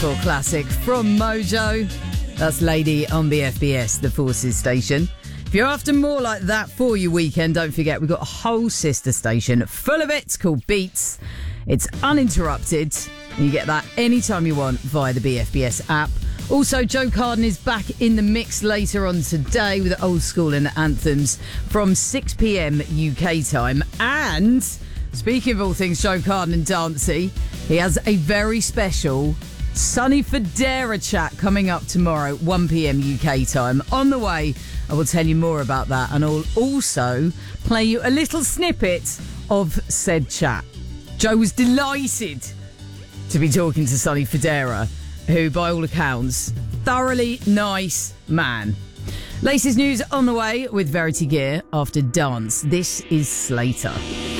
Classic from Mojo. That's Lady on the FBS, the Forces station. If you're after more like that for your weekend, don't forget we've got a whole sister station full of it. It's called Beats. It's uninterrupted, and you get that anytime you want via the BFBS app. Also, Joe Carden is back in the mix later on today with Old School and Anthems from 6 p.m. UK time. And speaking of all things Joe Carden and dancey, he has a very special Sonny Fodera chat coming up tomorrow, 1 p.m. UK time. On the way, I will tell you more about that, and I'll also play you a little snippet of said chat. Joe was delighted to be talking to Sonny Fodera, who, by all accounts, thoroughly nice man. Latest news on the way with Verity Gear after Dance. This is Slater.